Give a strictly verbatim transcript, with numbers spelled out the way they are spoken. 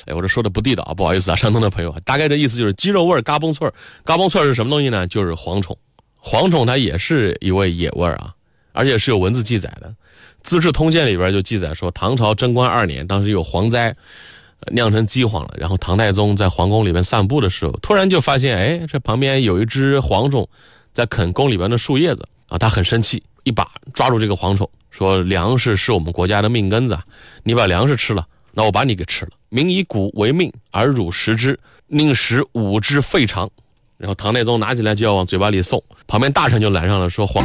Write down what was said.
哎，我这说的不地道，不好意思啊，山东的朋友，大概的意思就是鸡肉味儿、嘎嘣脆儿。嘎嘣脆儿是什么东西呢？就是蝗虫。蝗虫它也是一味野味儿啊，而且是有文字记载的。《资治通鉴》里边就记载说，唐朝贞观二年，当时有蝗灾，呃、酿成饥荒了。然后唐太宗在皇宫里面散步的时候，突然就发现，哎，这旁边有一只蝗虫在啃宫里边的树叶子啊，他很生气，一把抓住这个蝗虫，说粮食是我们国家的命根子，你把粮食吃了，那我把你给吃了。民以谷为命，而汝食之，宁食五之废肠。然后唐太宗拿起来就要往嘴巴里送，旁边大臣就拦上了，说皇